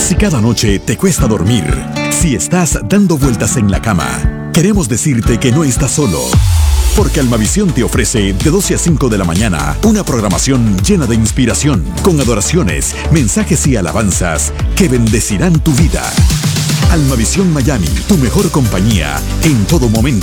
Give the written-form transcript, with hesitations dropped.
Si cada noche te cuesta dormir, si estás dando vueltas en la cama, queremos decirte que no estás solo. Porque Almavisión te ofrece de 12 a 5 de la mañana una programación llena de inspiración, con adoraciones, mensajes y alabanzas que bendecirán tu vida. Almavisión Miami, tu mejor compañía en todo momento.